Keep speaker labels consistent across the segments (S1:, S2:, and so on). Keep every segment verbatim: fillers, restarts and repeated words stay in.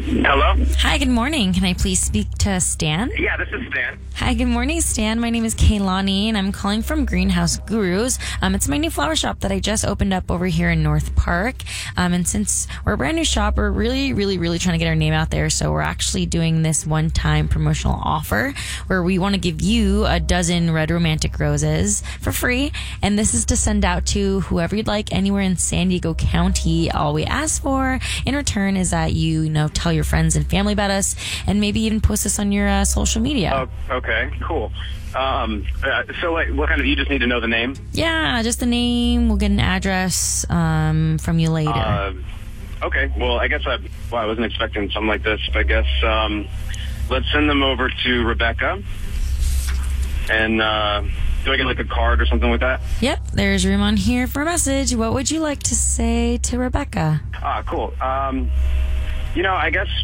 S1: Hello?
S2: Hi, good morning. Can I please speak to Stan?
S1: Yeah, this is Stan.
S2: Hi, good morning, Stan. My name is Kaylani, and I'm calling from Greenhouse Gurus. Um, it's my new flower shop that I just opened up over here in North Park. Um, and since we're a brand new shop, we're really, really, really trying to get our name out there. So we're actually doing this one-time promotional offer where we want to give you a dozen red romantic roses for free. And this is to send out to whoever you'd like anywhere in San Diego County. All we ask for in return is that you, you know, tell your friends and family about us and maybe even post this on your uh, social media.
S1: Oh, okay, cool. Um, uh, so, like, what kind of, you just need to know the name?
S2: Yeah, just the name. We'll get an address um, from you later.
S1: Uh, okay, well, I guess I, well, I wasn't expecting something like this, but I guess um, let's send them over to Rebecca. And uh, do I get, like, a card or something with that?
S2: Yep, there's room on here for a message. What would you like to say to Rebecca?
S1: Ah, cool. Um, you know, I guess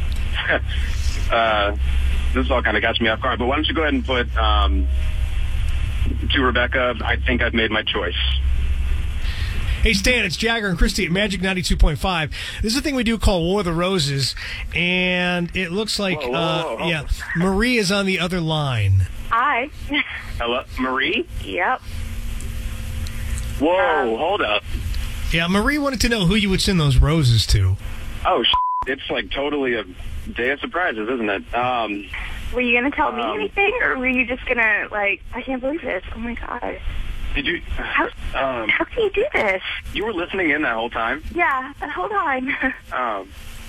S1: uh, this all kind of got me off guard, but why don't you go ahead and put um, to Rebecca, I think I've made my choice.
S3: Hey, Stan, it's Jagger and Christy at Magic ninety-two point five. This is a thing we do called War of the Roses, and it looks like,
S1: Whoa, whoa, whoa.
S3: Uh, yeah, Marie is on the other line.
S4: Hi.
S1: Hello? Marie?
S4: Yep.
S1: Whoa,
S4: Um,
S1: hold up.
S3: Yeah, Marie wanted to know who you would send those roses to.
S1: Oh, sh- it's like totally a day of surprises, isn't it? Um,
S4: Were you going to tell me
S1: Um,
S4: anything, or were you just going to, like, I can't believe this. Oh, my God.
S1: did you?
S4: How,
S1: Um,
S4: how can you do this?
S1: you were listening in that whole time?
S4: Yeah, but hold on.
S1: Um,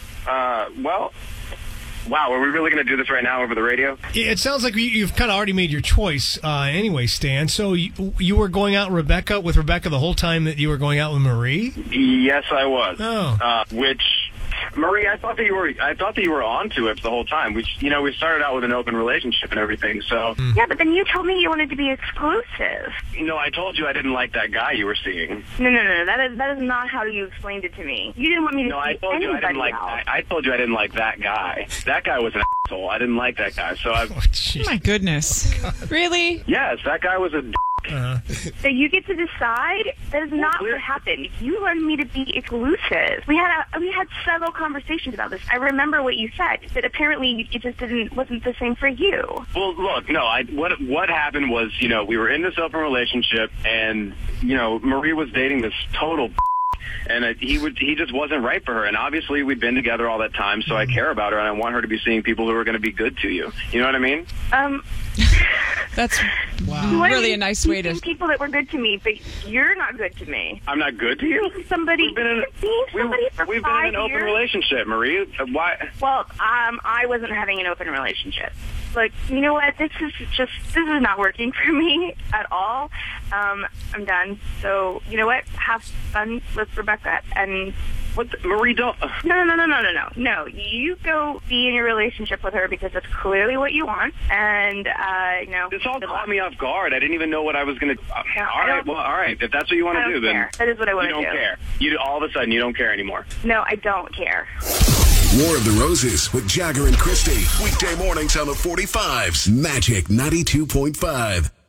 S1: uh, well, wow, are we really going to do this right now over the radio?
S3: It sounds like you- you've kind of already made your choice uh, anyway, Stan. So you, you were going out Rebecca with Rebecca the whole time that you were going out with Marie?
S1: Yes, I was.
S3: Oh.
S1: Uh, which, Marie, I thought that you were. I thought that you were onto it the whole time. We, you know, we started out with an open relationship and everything. So,
S4: Yeah, but then you told me you wanted to be exclusive.
S1: you know, I told you I didn't like that guy you were seeing.
S4: No, no, no, no. That is, that is not how you explained it to me. You didn't want me to
S1: No,
S4: see
S1: I told you I
S4: anybody
S1: didn't like.
S4: else.
S1: I, I told you I didn't like that guy. That guy was an asshole. I didn't like that guy. So I.
S3: Oh, jeez.
S5: My goodness. Really?
S1: Yes, that guy was a. D-
S3: Uh,
S4: So you get to decide. That is not
S1: clear-
S4: what happened. You wanted me to be exclusive. We had a, we had several conversations about this. I remember what you said. That apparently it just didn't wasn't the same for you.
S1: Well, look, no. I what what happened was, you know, we were in this open relationship, and you know, Marie was dating this total, and it, he would he just wasn't right for her. And obviously, we'd been together all that time, so I care about her, and I want her to be seeing people who are going to be good to you. You know what I mean?
S4: Um,
S5: That's
S3: wow.
S5: really a nice way to...
S4: people that were good to me, but you're not good to me.
S1: I'm not good to you.
S4: Somebody,
S1: We've been in,
S4: seeing somebody
S1: we,
S4: for
S1: we've been
S4: five
S1: in an open
S4: years.
S1: relationship, Marie. Uh, Why?
S4: Well, um, I wasn't having an open relationship. Look, you know what? This is just this is not working for me at all. Um, I'm done. So you know what? Have fun with Rebecca and.
S1: What, the, Marie? Don't.
S4: No, no, no, no, no, no, no. You go be in a relationship with her because that's clearly what you want, and uh, you know.
S1: This all
S4: good
S1: caught
S4: luck.
S1: me off guard. I didn't even know what I was going to. Uh,
S4: No,
S1: all
S4: I
S1: right,
S4: don't-
S1: well, all right. If that's what you want
S4: I
S1: to
S4: don't
S1: do, then
S4: care. That is what I want
S1: you
S4: to
S1: don't
S4: do.
S1: care. You all of a sudden you don't care anymore.
S4: No, I don't care.
S6: War of the Roses with Jagger and Christy. Weekday mornings on the forty-fives. Magic ninety-two point five.